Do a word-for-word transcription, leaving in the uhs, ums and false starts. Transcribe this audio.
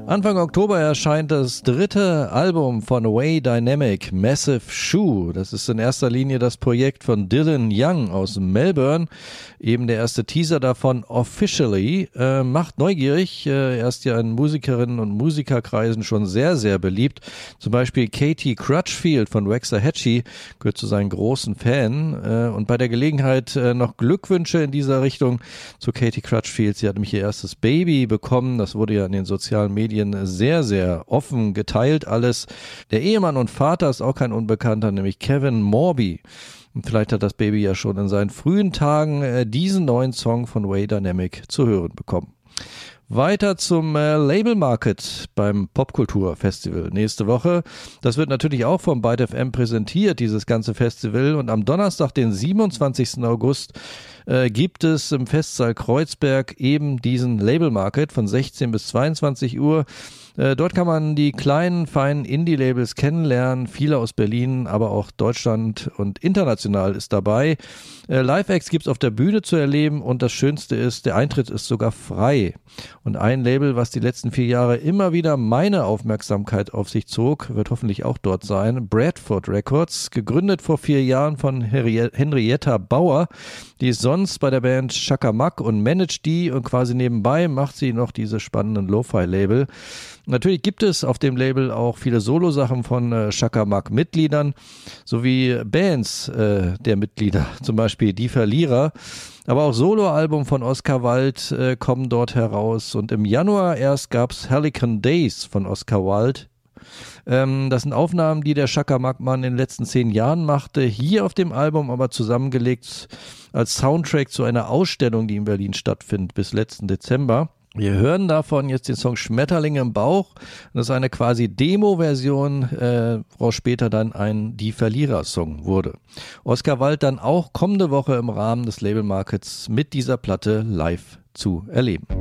Anfang Oktober erscheint das dritte Album von Way Dynamic, Massive Shoe. Das ist in erster Linie das Projekt von Dylan Young aus Melbourne. Eben der erste Teaser davon, Officially, äh, macht neugierig. Äh, er ist ja in Musikerinnen und Musikerkreisen schon sehr, sehr beliebt. Zum Beispiel Katie Crutchfield von Waxahachie gehört zu seinen großen Fan. Äh, und bei der Gelegenheit äh, noch Glückwünsche in dieser Richtung zu Katie Crutchfield. Sie hat nämlich ihr erstes Baby bekommen. Das wurde ja in den sozialen Medien sehr, sehr offen geteilt alles. Der Ehemann und Vater ist auch kein Unbekannter, nämlich Kevin Morby. Und vielleicht hat das Baby ja schon in seinen frühen Tagen äh, diesen neuen Song von Way Dynamic zu hören bekommen. Weiter zum äh, Label Market beim Popkultur Festival nächste Woche. Das wird natürlich auch vom Byte F M präsentiert, dieses ganze Festival. Und am Donnerstag, den siebenundzwanzigsten August, äh, gibt es im Festsaal Kreuzberg eben diesen Label Market von sechzehn bis zweiundzwanzig Uhr. Äh, dort kann man die kleinen, feinen Indie-Labels kennenlernen, viele aus Berlin, aber auch Deutschland und international ist dabei. Äh, Live-Acts gibt's auf der Bühne zu erleben und das Schönste ist, der Eintritt ist sogar frei. Und ein Label, was die letzten vier Jahre immer wieder meine Aufmerksamkeit auf sich zog, wird hoffentlich auch dort sein, Bradford Records, gegründet vor vier Jahren von Henrietta Bauer, die ist sonst bei der Band Chaka Mack und managt die und quasi nebenbei macht sie noch diese spannenden Lo-Fi-Label. Natürlich gibt es auf dem Label auch viele Solo-Sachen von äh, Chaka Mack-Mitgliedern sowie Bands äh, der Mitglieder, zum Beispiel Die Verlierer. Aber auch Soloalbum von Oskar Wilde äh, kommen dort heraus. Und im Januar erst gab's Helicon Days von Oskar Wilde. Ähm, das sind Aufnahmen, die der Chaka Mack-Mann in den letzten zehn Jahren machte. Hier auf dem Album aber zusammengelegt als Soundtrack zu einer Ausstellung, die in Berlin stattfindet bis letzten Dezember. Wir hören davon jetzt den Song Schmetterling im Bauch. Das ist eine quasi Demo-Version, äh, woraus später dann ein Die Verlierer-Song wurde. Oskar Wilde dann auch kommende Woche im Rahmen des Label Markets mit dieser Platte live zu erleben.